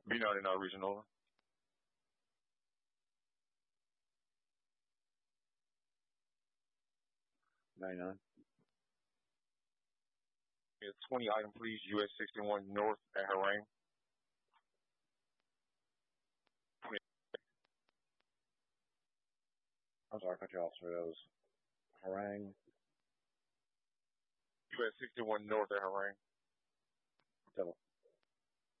B99 regional. Yeah, 20 item, please. US 61 North at Harang. I'm sorry, I cut you off, sir. That was Harang. US 61 North at Harang. Tell